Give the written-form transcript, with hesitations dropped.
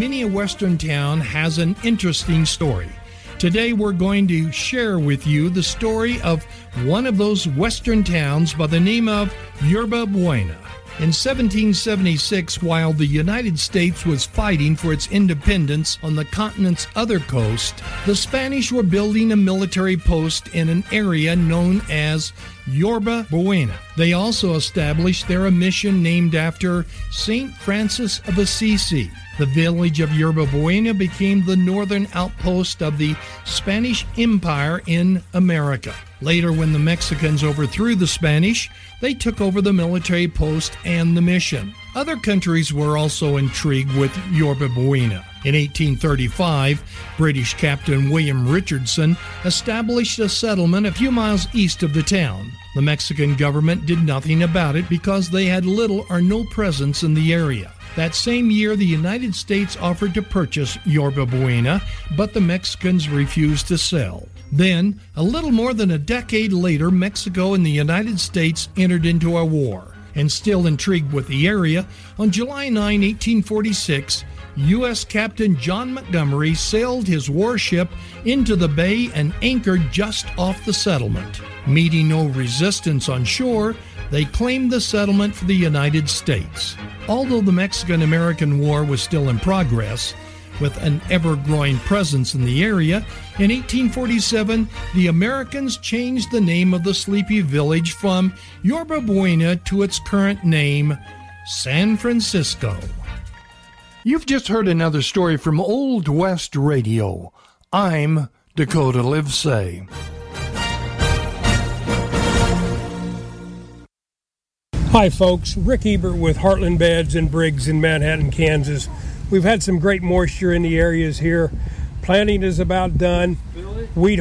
many a western town has an interesting story. Today we're going to share with you the story of one of those western towns by the name of Yerba Buena. In 1776, while the United States was fighting for its independence on the continent's other coast, the Spanish were building a military post in an area known as Yerba Buena. They also established there a mission named after St. Francis of Assisi. The village of Yerba Buena became the northern outpost of the Spanish Empire in America. Later, when the Mexicans overthrew the Spanish, they took over the military post and the mission. Other countries were also intrigued with Yerba Buena. In 1835, British Captain William Richardson established a settlement a few miles east of the town. The Mexican government did nothing about it because they had little or no presence in the area. That same year, the United States offered to purchase Yerba Buena, but the Mexicans refused to sell. Then, a little more than a decade later, Mexico and the United States entered into a war. And still intrigued with the area, on July 9, 1846, U.S. Captain John Montgomery sailed his warship into the bay and anchored just off the settlement. Meeting no resistance on shore, they claimed the settlement for the United States. Although the Mexican-American War was still in progress, with an ever-growing presence in the area, in 1847, the Americans changed the name of the sleepy village from Yerba Buena to its current name, San Francisco. You've just heard another story from Old West Radio. I'm Dakota Livesay. Hi folks, Rick Ebert with Heartland Beds and Briggs in Manhattan, Kansas. We've had some great moisture in the areas here. Planting is about done. Weed